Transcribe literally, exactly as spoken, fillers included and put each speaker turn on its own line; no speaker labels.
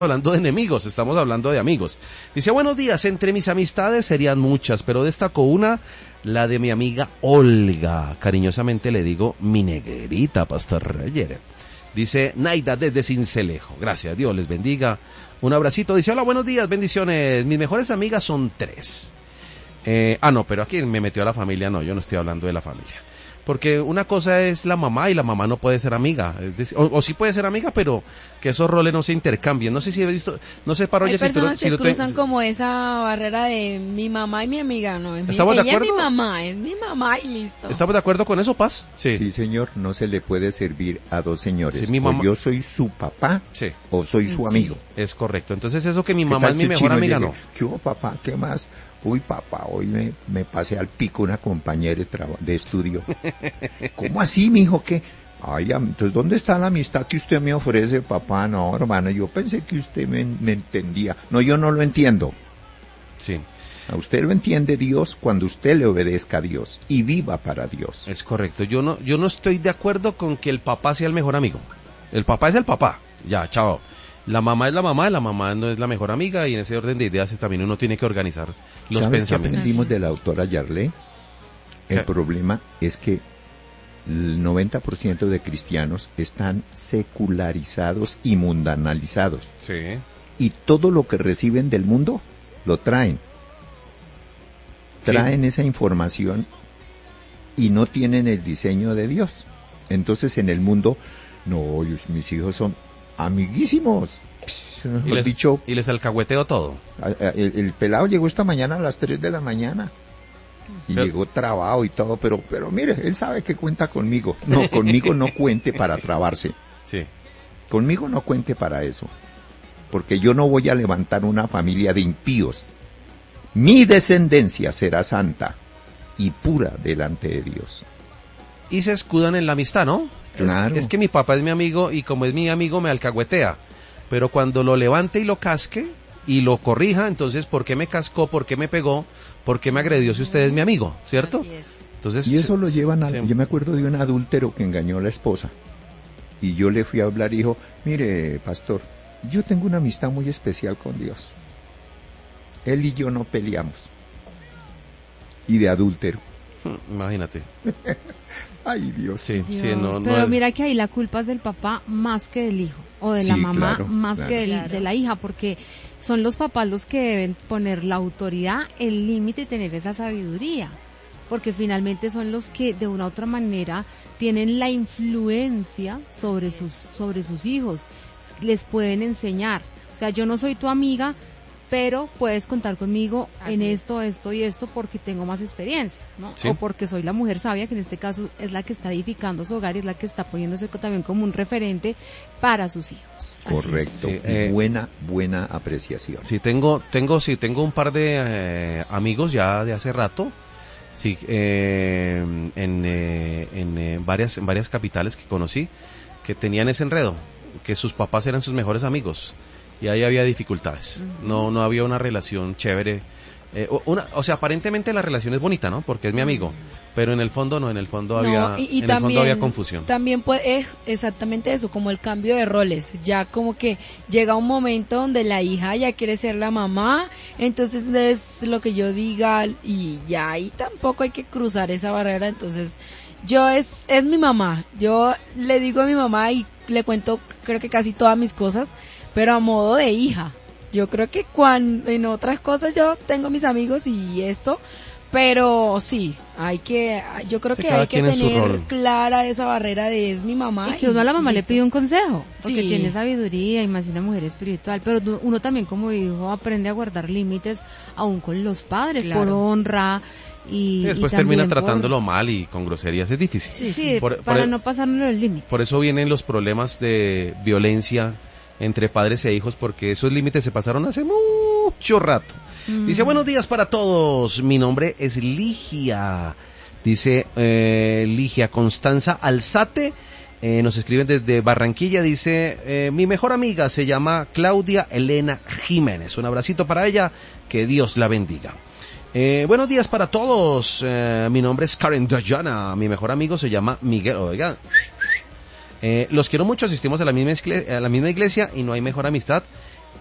hablando de enemigos, estamos hablando de amigos. Dice, buenos días, entre mis amistades serían muchas, pero destaco una, la de mi amiga Olga. Cariñosamente le digo, mi negrita, Pastor Reyes. Dice Naida desde Cincelejo. Gracias, Dios les bendiga. Un abracito. Dice, hola, buenos días, bendiciones. Mis mejores amigas son tres. Eh, ah, no, pero aquí me metió a la familia. No, yo no estoy hablando de la familia. Porque una cosa es la mamá y la mamá no puede ser amiga. Es decir, o, o sí puede ser amiga, pero que esos roles no se intercambien. No sé si he visto, no sé, Paroya,
hay personas
si
que
si
cruzan
te...
como esa barrera de mi mamá y mi amiga, ¿no? Es mi,
¿Estamos de
ella
acuerdo?
es mi mamá, es mi mamá y listo.
¿Estamos de acuerdo con eso, Paz?
Sí. Sí, señor, no se le puede servir a dos señores.
Sí, mi mamá...
O yo soy su papá, sí, o soy su amigo.
Sí, es correcto. Entonces eso que mi mamá es mi mejor amiga, llegue, no.
¿Qué hubo, papá? ¿Qué más? Uy, papá, hoy me, me pasé al pico una compañera de, traba, de estudio. ¿Cómo así, mijo? ¿Qué? Ay, entonces, ¿dónde está la amistad que usted me ofrece, papá? No, hermano, yo pensé que usted me, me entendía. No, yo no lo entiendo.
Sí.
A usted lo entiende Dios cuando usted le obedezca a Dios y viva para Dios.
Es correcto. Yo no, yo no estoy de acuerdo con que el papá sea el mejor amigo. El papá es el papá. Ya, chao. La mamá es la mamá, la mamá no es la mejor amiga, y en ese orden de ideas también uno tiene que organizar los
¿Sabes
pensamientos.
¿Qué aprendimos de la autora Yarlé? El ¿Qué? Problema es que el noventa por ciento de cristianos están secularizados y mundanalizados.
Sí.
Y todo lo que reciben del mundo lo traen. Traen sí. esa información y no tienen el diseño de Dios. Entonces en el mundo, no, mis hijos son amiguísimos.
Y les, dicho, y les alcahueteo todo.
El, el pelado llegó esta mañana a las tres de la mañana y pero, llegó trabado y todo, pero pero mire, él sabe que cuenta conmigo. No, conmigo no cuente para trabarse.
Sí.
Conmigo no cuente para eso, porque yo no voy a levantar una familia de impíos. Mi descendencia será santa y pura delante de Dios.
Y se escudan en la amistad, ¿no?
Claro.
Es, es que mi papá es mi amigo y como es mi amigo me alcahuetea. Pero cuando lo levante y lo casque y lo corrija, entonces, ¿por qué me cascó? ¿Por qué me pegó? ¿Por qué me agredió si usted es mi amigo? ¿Cierto?
Así es.
Entonces,
y eso lo llevan a...
Sí.
Yo me acuerdo de un adúltero que engañó a la esposa. Y yo le fui a hablar y dijo, mire, pastor, yo tengo una amistad muy especial con Dios. Él y yo no peleamos. Y de adúltero.
Imagínate.
Ay, Dios.
Sí,
Dios.
sí, no, no
Pero
es...
mira que ahí la culpa es del papá más que del hijo, o de sí, la mamá
claro,
más
claro.
que del,
Claro.
de la hija, porque son los papás los que deben poner la autoridad, el límite y tener esa sabiduría, porque finalmente son los que de una u otra manera tienen la influencia sobre sus, sobre sus hijos, les pueden enseñar. O sea, yo no soy tu amiga, pero puedes contar conmigo Así en es. esto, esto y esto porque tengo más experiencia, ¿no?
Sí.
O porque soy la mujer sabia, que en este caso es la que está edificando su hogar y es la que está poniéndose también como un referente para sus hijos.
Así Correcto. Sí, eh, buena, buena apreciación.
Sí, tengo, tengo, sí, tengo un par de eh, amigos ya de hace rato, sí, eh, en, eh, en, eh, varias, en varias capitales que conocí, que tenían ese enredo, que sus papás eran sus mejores amigos. Y ahí había dificultades, uh-huh. no no había una relación chévere, eh, una, o sea, aparentemente la relación es bonita, ¿no? Porque es mi amigo, pero en el fondo no, en el fondo había,
no, y, y
en
también,
el fondo había confusión.
También puede, es exactamente eso, como el cambio de roles, ya como que llega un momento donde la hija ya quiere ser la mamá, entonces es lo que yo diga y ya ahí tampoco hay que cruzar esa barrera, entonces yo es, es mi mamá, yo le digo a mi mamá y le cuento creo que casi todas mis cosas, pero a modo de hija. Yo creo que cuando en otras cosas yo tengo mis amigos y esto, pero sí, hay que, yo creo que, que hay que tener clara esa barrera de es mi mamá.
Y que uno a la mamá le pide un consejo, porque
sí.
tiene sabiduría y más una mujer espiritual, pero uno también como hijo aprende a guardar límites aún con los padres, claro. por honra. Y,
y después
y
termina tratándolo
por...
mal y con groserías, es difícil.
Sí, sí,
por,
para
por
no pasarnos los límites.
Por eso vienen los problemas de violencia entre padres e hijos, porque esos límites se pasaron hace mucho rato. Mm. Dice, buenos días para todos, mi nombre es Ligia. Dice, eh, Ligia Constanza Alzate, eh, nos escriben desde Barranquilla, dice, eh, mi mejor amiga se llama Claudia Elena Jiménez. Un abracito para ella, que Dios la bendiga. Eh, buenos días para todos, eh, mi nombre es Karen Dayana, mi mejor amigo se llama Miguel, oiga, eh, los quiero mucho, asistimos a la misma iglesia, a la misma iglesia y no hay mejor amistad